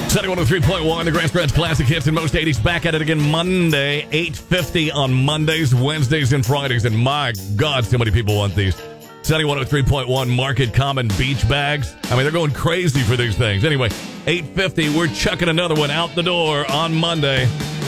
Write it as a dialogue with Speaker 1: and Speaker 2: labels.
Speaker 1: Sunny 103.1, the Grand Scratch Classic Hits and Most 80s. Back at it again Monday, 8:50 on Mondays, Wednesdays, and Fridays. And my God, so many people want these. Sunny 103.1 Market Common Beach Bags. I mean, they're going crazy for these things. Anyway, 8:50, we're chucking another one out the door on Monday.